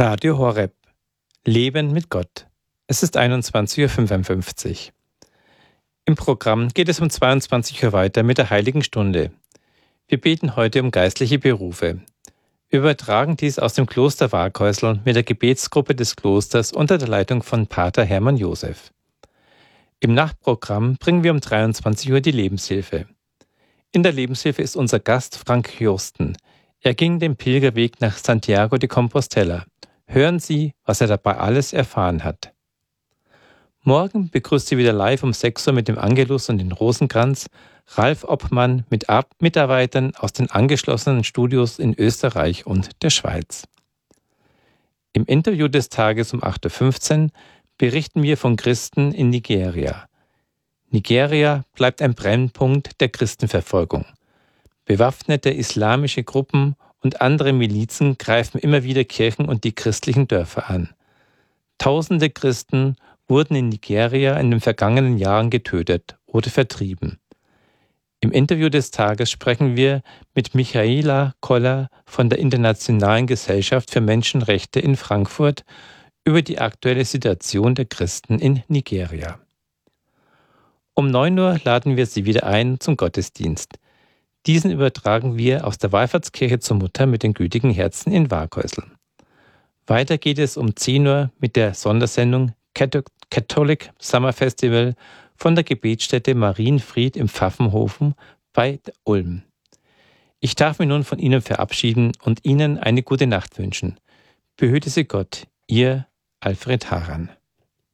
Radio Horeb. Leben mit Gott. Es ist 21:55 Uhr. Im Programm geht es um 22 Uhr weiter mit der Heiligen Stunde. Wir beten heute um geistliche Berufe. Wir übertragen dies aus dem Kloster Warkhäusl mit der Gebetsgruppe des Klosters unter der Leitung von Pater Hermann Josef. Im Nachtprogramm bringen wir um 23 Uhr die Lebenshilfe. In der Lebenshilfe ist unser Gast Frank Josten. Er ging den Pilgerweg nach Santiago de Compostela. Hören Sie, was er dabei alles erfahren hat. Morgen begrüßt Sie wieder live um 6 Uhr mit dem Angelus und dem Rosenkranz Ralf Obmann mit Mitarbeitern aus den angeschlossenen Studios in Österreich und der Schweiz. Im Interview des Tages um 8:15 Uhr berichten wir von Christen in Nigeria. Nigeria bleibt ein Brennpunkt der Christenverfolgung. Bewaffnete islamische Gruppen und andere Milizen greifen immer wieder Kirchen und die christlichen Dörfer an. Tausende Christen wurden in Nigeria in den vergangenen Jahren getötet oder vertrieben. Im Interview des Tages sprechen wir mit Michaela Koller von der Internationalen Gesellschaft für Menschenrechte in Frankfurt über die aktuelle Situation der Christen in Nigeria. Um 9 Uhr laden wir Sie wieder ein zum Gottesdienst. Diesen übertragen wir aus der Wallfahrtskirche zur Mutter mit den gütigen Herzen in Warkhäusl. Weiter geht es um 10 Uhr mit der Sondersendung Catholic Summer Festival von der Gebetsstätte Marienfried im Pfaffenhofen bei Ulm. Ich darf mich nun von Ihnen verabschieden und Ihnen eine gute Nacht wünschen. Behüte Sie Gott, Ihr Alfred Haran.